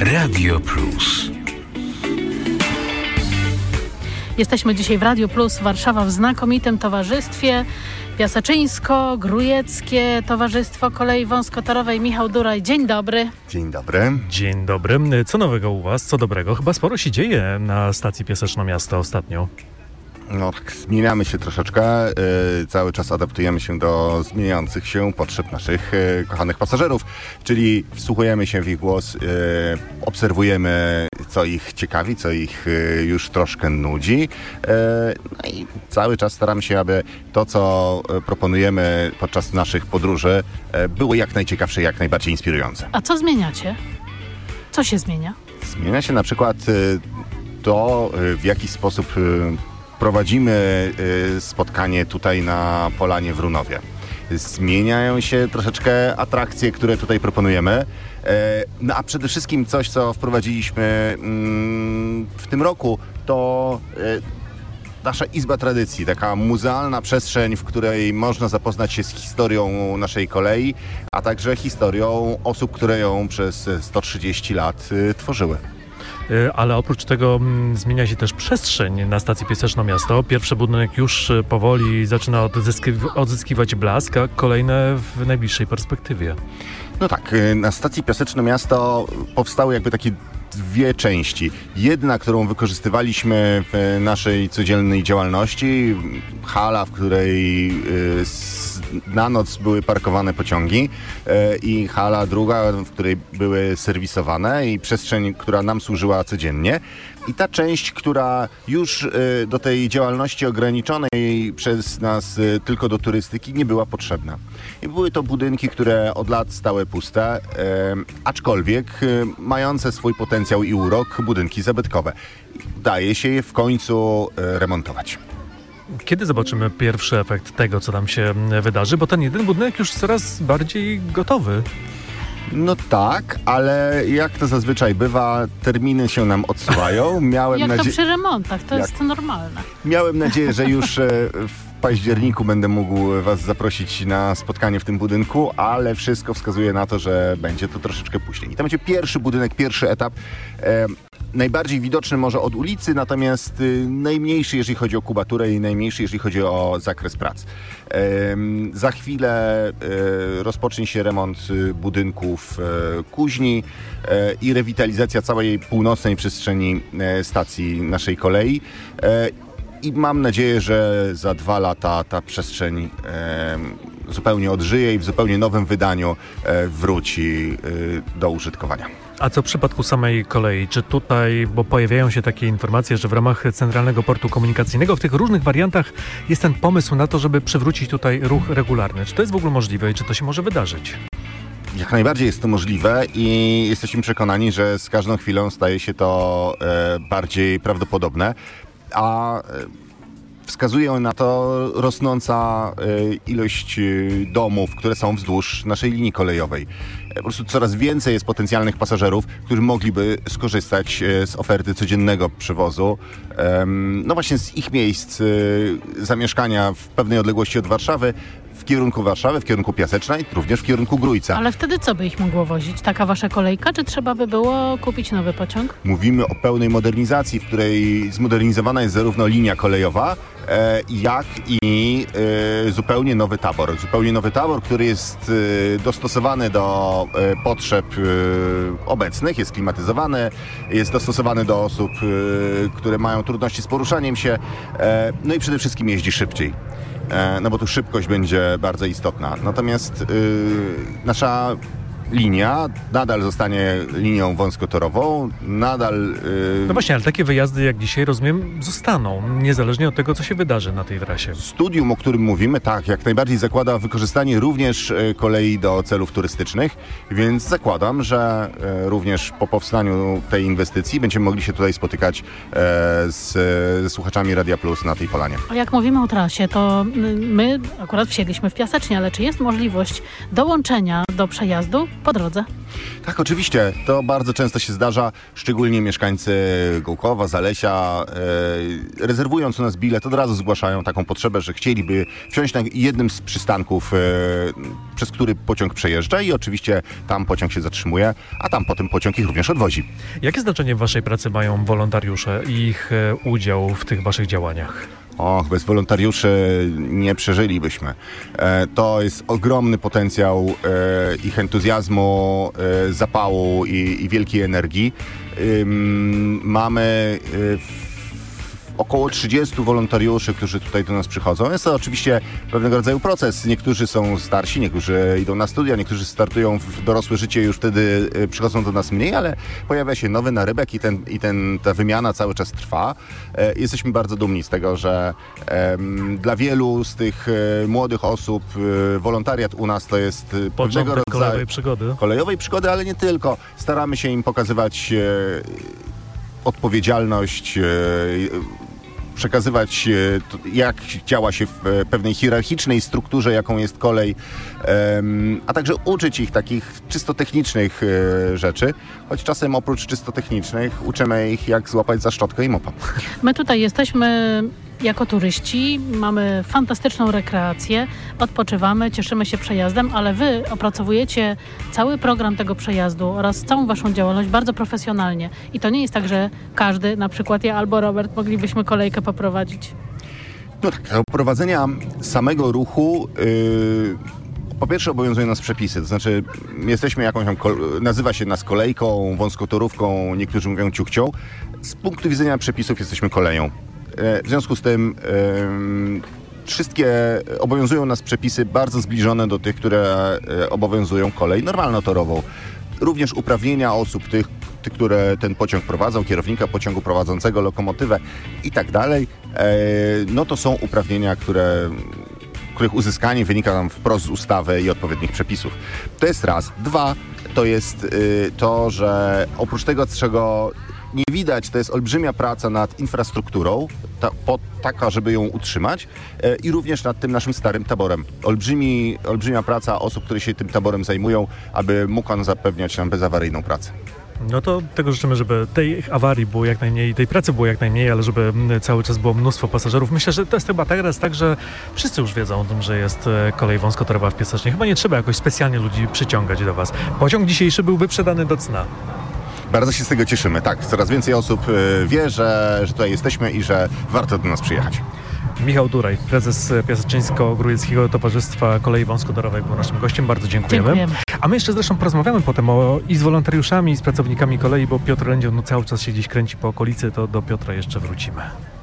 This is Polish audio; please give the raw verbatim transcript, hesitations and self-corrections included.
Radio Plus. Jesteśmy dzisiaj w Radio Plus Warszawa w znakomitym towarzystwie. Piaseczyńsko-Grójeckie Towarzystwo Kolei Wąskotorowej. Michał Duraj, dzień dobry. Dzień dobry. Dzień dobry. Co nowego u Was? Co dobrego? Chyba sporo się dzieje na stacji Piaseczno Miasto ostatnio. No tak, zmieniamy się troszeczkę, yy, cały czas adaptujemy się do zmieniających się potrzeb naszych yy, kochanych pasażerów, czyli wsłuchujemy się w ich głos, yy, obserwujemy, co ich ciekawi, co ich yy, już troszkę nudzi, yy, no i cały czas staramy się, aby to, co proponujemy podczas naszych podróży, yy, było jak najciekawsze, jak najbardziej inspirujące. A co zmieniacie? Co się zmienia? Zmienia się na przykład yy, to, yy, w jaki sposób yy, prowadzimy spotkanie tutaj na Polanie w Runowie. Zmieniają się troszeczkę atrakcje, które tutaj proponujemy. No a przede wszystkim coś, co wprowadziliśmy w tym roku, to nasza Izba Tradycji, taka muzealna przestrzeń, w której można zapoznać się z historią naszej kolei, a także historią osób, które ją przez sto trzydzieści lat tworzyły. Ale oprócz tego m, zmienia się też przestrzeń na stacji Piaseczno Miasto. Pierwszy budynek już powoli zaczyna odzyskiw- odzyskiwać blask, a kolejne w najbliższej perspektywie. No tak, na stacji Piaseczno Miasto powstały jakby takie dwie części. Jedna, którą wykorzystywaliśmy w naszej codziennej działalności, hala, w której na noc były parkowane pociągi, i hala druga, w której były serwisowane, i przestrzeń, która nam służyła codziennie. I ta część, która już do tej działalności ograniczonej przez nas tylko do turystyki nie była potrzebna. I były to budynki, które od lat stały puste, aczkolwiek mające swój potencjał i urok budynki zabytkowe. Daje się je w końcu remontować. Kiedy zobaczymy pierwszy efekt tego, co tam się wydarzy? Bo ten jeden budynek już coraz bardziej gotowy. No tak, ale jak to zazwyczaj bywa, terminy się nam odsuwają. Miałem jak nadzie- to przy remontach, to jak... jest normalne. Miałem nadzieję, że już w październiku będę mógł Was zaprosić na spotkanie w tym budynku, ale wszystko wskazuje na to, że będzie to troszeczkę później. I to będzie pierwszy budynek, pierwszy etap. E, najbardziej widoczny może od ulicy, natomiast y, najmniejszy, jeżeli chodzi o kubaturę, i najmniejszy, jeżeli chodzi o zakres prac. E, za chwilę e, rozpocznie się remont budynków e, kuźni e, i rewitalizacja całej północnej przestrzeni e, stacji naszej kolei. E, I mam nadzieję, że za dwa lata ta przestrzeń e, zupełnie odżyje i w zupełnie nowym wydaniu e, wróci e, do użytkowania. A co w przypadku samej kolei? Czy tutaj, bo pojawiają się takie informacje, że w ramach Centralnego Portu Komunikacyjnego w tych różnych wariantach jest ten pomysł na to, żeby przywrócić tutaj ruch regularny. Czy to jest w ogóle możliwe i czy to się może wydarzyć? Jak najbardziej jest to możliwe i jesteśmy przekonani, że z każdą chwilą staje się to e, bardziej prawdopodobne. A wskazuje na to rosnąca ilość domów, które są wzdłuż naszej linii kolejowej. Po prostu coraz więcej jest potencjalnych pasażerów, którzy mogliby skorzystać z oferty codziennego przewozu. No właśnie z ich miejsc zamieszkania w pewnej odległości od Warszawy, w kierunku Warszawy, w kierunku Piasecznej, również w kierunku Grójca. Ale wtedy co by ich mogło wozić? Taka wasza kolejka, czy trzeba by było kupić nowy pociąg? Mówimy o pełnej modernizacji, w której zmodernizowana jest zarówno linia kolejowa, e, jak i e, zupełnie nowy tabor. Zupełnie nowy tabor, który jest e, dostosowany do e, potrzeb e, obecnych, jest klimatyzowany, jest dostosowany do osób, e, które mają trudności z poruszaniem się, e, no i przede wszystkim jeździ szybciej. No bo tu szybkość będzie bardzo istotna. Natomiast yy, nasza linia nadal zostanie linią wąskotorową, nadal... Yy... No właśnie, ale takie wyjazdy jak dzisiaj, rozumiem, zostaną, niezależnie od tego, co się wydarzy na tej trasie. Studium, o którym mówimy, tak, jak najbardziej zakłada wykorzystanie również kolei do celów turystycznych, więc zakładam, że e, również po powstaniu tej inwestycji będziemy mogli się tutaj spotykać e, z, ze słuchaczami Radia Plus na tej polanie. A jak mówimy o trasie, to my akurat wsiedliśmy w Piasecznie, ale czy jest możliwość dołączenia do przejazdu po drodze. Tak, oczywiście. To bardzo często się zdarza, szczególnie mieszkańcy Gołkowa, Zalesia, e, rezerwując u nas bilet, od razu zgłaszają taką potrzebę, że chcieliby wsiąść na jednym z przystanków, e, przez który pociąg przejeżdża i oczywiście tam pociąg się zatrzymuje, a tam potem pociąg ich również odwozi. Jakie znaczenie w waszej pracy mają wolontariusze i ich e, udział w tych waszych działaniach? Och, bez wolontariuszy nie przeżylibyśmy. E, to jest ogromny potencjał e, ich entuzjazmu, e, zapału i, i wielkiej energii. Ym, mamy e, około trzydziestu wolontariuszy, którzy tutaj do nas przychodzą. Jest to oczywiście pewnego rodzaju proces. Niektórzy są starsi, niektórzy idą na studia, niektórzy startują w dorosłe życie i już wtedy e, przychodzą do nas mniej, ale pojawia się nowy narybek i, ten, i ten, ta wymiana cały czas trwa. E, jesteśmy bardzo dumni z tego, że e, dla wielu z tych e, młodych osób e, wolontariat u nas to jest e, pewnego Początek rodzaju kolejowej przygody. kolejowej przygody, ale nie tylko. Staramy się im pokazywać e, odpowiedzialność, e, przekazywać, e, to, jak działa się w e, pewnej hierarchicznej strukturze, jaką jest kolej, em, a także uczyć ich takich czysto technicznych e, rzeczy, choć czasem oprócz czysto technicznych uczymy ich, jak złapać za szczotkę i mopa. My tutaj jesteśmy jako turyści, mamy fantastyczną rekreację, odpoczywamy, cieszymy się przejazdem, ale wy opracowujecie cały program tego przejazdu oraz całą waszą działalność bardzo profesjonalnie. I to nie jest tak, że każdy, na przykład ja albo Robert, moglibyśmy kolejkę poprowadzić. No tak, do prowadzenia samego ruchu yy, po pierwsze obowiązują nas przepisy, to znaczy jesteśmy jakąś tam, kol- nazywa się nas kolejką, wąskotorówką, niektórzy mówią ciuchcią. Z punktu widzenia przepisów jesteśmy koleją. W związku z tym um, wszystkie obowiązują nas przepisy bardzo zbliżone do tych, które obowiązują kolej normalnotorową. Również uprawnienia osób, tych, tych, które ten pociąg prowadzą, kierownika pociągu prowadzącego, lokomotywę i tak dalej, e, no to są uprawnienia, które, których uzyskanie wynika nam wprost z ustawy i odpowiednich przepisów. To jest raz. Dwa, to jest y, to, że oprócz tego, czego nie widać, to jest olbrzymia praca nad infrastrukturą, ta, po, taka, żeby ją utrzymać e, i również nad tym naszym starym taborem. Olbrzymi, olbrzymia praca osób, które się tym taborem zajmują, aby mógł on zapewniać nam bezawaryjną pracę. No to tego życzymy, żeby tej awarii było jak najmniej, tej pracy było jak najmniej, ale żeby cały czas było mnóstwo pasażerów. Myślę, że to jest chyba teraz tak, że wszyscy już wiedzą o tym, że jest kolej wąskotorowa w Piasecznie. Chyba nie trzeba jakoś specjalnie ludzi przyciągać do was. Pociąg dzisiejszy był wyprzedany do cna. Bardzo się z tego cieszymy, tak. Coraz więcej osób wie, że, że tutaj jesteśmy i że warto do nas przyjechać. Michał Duraj, prezes Piaseczyńsko-Grójeckiego Towarzystwa Kolei Wąskotorowej, był naszym gościem. Bardzo dziękujemy. Dziękujemy. A my jeszcze zresztą porozmawiamy potem o, i z wolontariuszami, i z pracownikami kolei, bo Piotr Lędzio no, cały czas się gdzieś kręci po okolicy, to do Piotra jeszcze wrócimy.